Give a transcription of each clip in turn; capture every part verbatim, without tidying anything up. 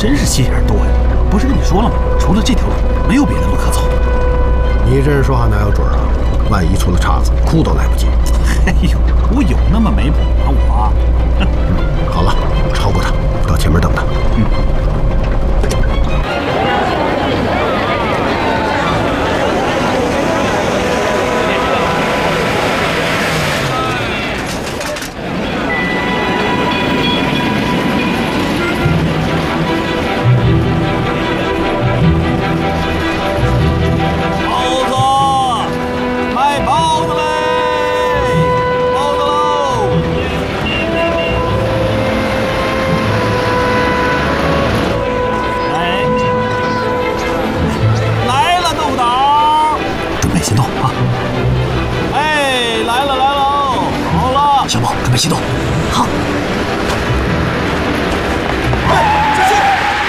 真是心眼多呀！不是跟你说了吗？除了这条路，没有别的路可走。 你这人说话哪有准啊？万一出了岔子，哭都来不及。 哎呦，我有那么没谱吗？我。 嗯，好了，超过他，到前面等他。嗯。 启动，好。 哎，小心！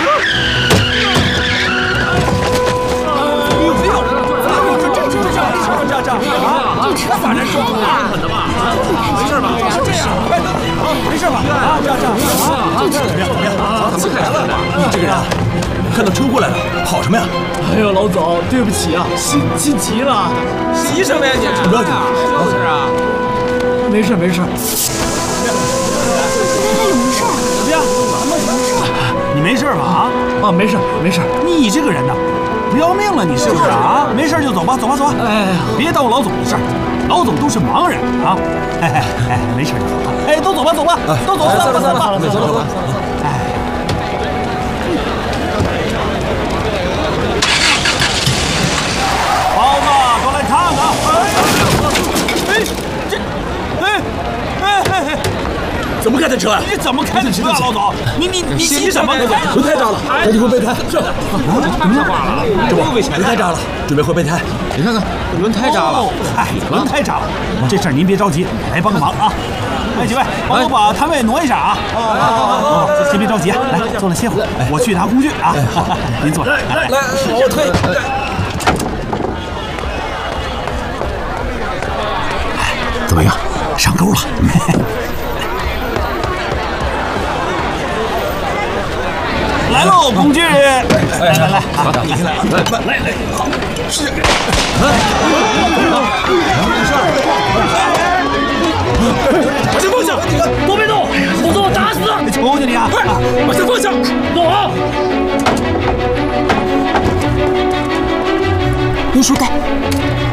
没有没有，这这这这这这啊！这车怎么说啊？没事吧？就这样，快点啊！没事吧？啊，这样这样啊！怎么样怎么样？咱们开了吧？你这个人，看到车过来了，跑什么呀？ 哎呦，老总，对不起啊，心心急了。 急什么呀你？ 不要紧， 就是啊。 没事没事。 他有没事？ 怎么样？怎么没事？你没事吧？啊啊，没事没事。 你这个人呢，不要命了，你是不是啊？没事就走吧，走吧走吧。 哎， 别耽误老总的事儿，老总都是盲人啊。哎哎哎，没事就走吧。哎，都走吧走吧，都走吧走吧走吧走吧走吧。哎。包子，过来看看。哎，这。 怎么开的车啊？ 你怎么开的车啊，老总？你你你急什么？ 轮胎炸了，赶紧换备胎。是，怎么了？这不，轮胎炸了，准备换备胎。 你看看，轮胎炸了。 哎，轮胎炸了。这事儿您别着急，来帮个忙啊！哎，几位，帮我把摊位挪一下啊！哦，先别着急，来坐那歇会儿，我去拿工具啊。您坐。 来来来，我推。 怎么样？ 上钩了。来喽，工具！来来来，好，你来，来来来，好，是。 把枪放下！ 都别动，否则我打死！ 求求你啊！ 快，把枪放下！ 走。 运输带。